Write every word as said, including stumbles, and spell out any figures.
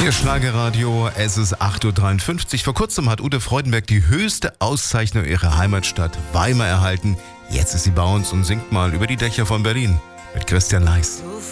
Ihr Schlagerradio, es ist acht Uhr dreiundfünfzig. Vor kurzem hat Ute Freudenberg die höchste Auszeichnung ihrer Heimatstadt Weimar erhalten. Jetzt ist sie bei uns und singt mal über die Dächer von Berlin mit Christian Leis.